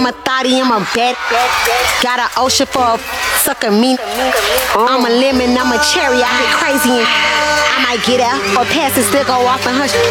a thotty, I'm a bet. Got an ocean for a sucker me. I'm a lemon, I'm a cherry, I get crazy and I might get out or pass and still go off and hush.